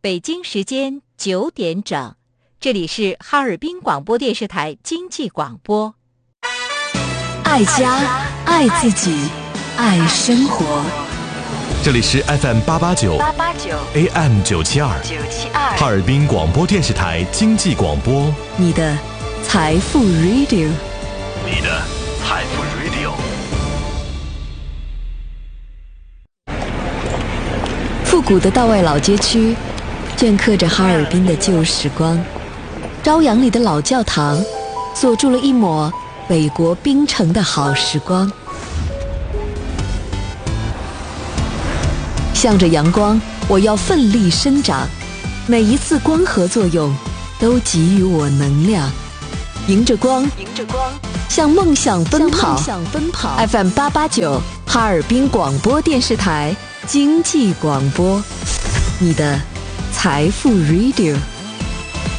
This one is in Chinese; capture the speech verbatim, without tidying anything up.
北京时间九点整，这里是哈尔滨广播电视台经济广播。 爱家，爱自己，爱生活。 这里是 F M 八八九 A M 九七二哈尔滨广播电视台经济广播， 你的财富 Radio， 你的财富 Radio。 复古的道外老街区镌刻着哈尔滨的旧时光，朝阳里的老教堂锁住了一抹北国冰城的好时光。向着阳光，我要奋力生长，每一次光合作用都给予我能量，迎着光，迎着光，向梦想奔跑。向梦想奔跑。F M 八八九哈尔滨广播电视台经济广播，你的财富 Radio。